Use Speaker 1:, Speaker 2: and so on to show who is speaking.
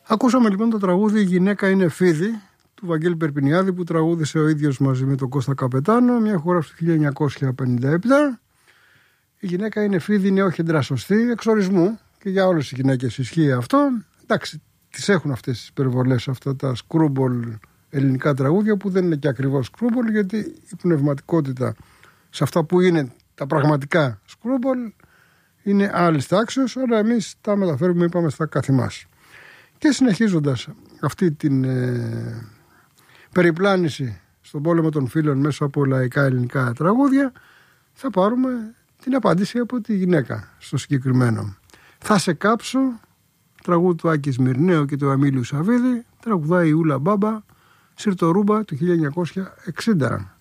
Speaker 1: Ακούσαμε λοιπόν το τραγούδι «Η γυναίκα είναι φίδι» του Βαγγέλη Περπινιάδη, που τραγούδισε ο ίδιος μαζί με τον Κώστα Καπετάνο, μια χορεύση του 1957. Η γυναίκα είναι φίδι, είναι όχι εντρασωστή, εξορισμού, και για όλες οι γυναίκες ισχύει αυτό. Εντάξει, τις έχουν αυτές τις υπερβολές, αυτά τα σκρούμπολ ελληνικά τραγούδια, που δεν είναι και ακριβώς σκρούμπολ, γιατί η πνευματικότητα σε αυτά που είναι τα πραγματικά σκρούμπολ είναι άλλης τάξεως, αλλά εμείς τα μεταφέρουμε, είπαμε, στα καθημάς. Και συνεχίζοντας αυτή την περιπλάνηση στον πόλεμο των φίλων μέσα από λαϊκά ελληνικά τραγούδια, θα πάρουμε την απάντηση από τη γυναίκα στο συγκεκριμένο. «Θα σε κάψω», τραγούδι του Άκη Σμυρνέου και του Αμίλιου Σαββίδη, τραγουδάει η Ούλα Μπάμπα, Σιρτορούμπα του 1960.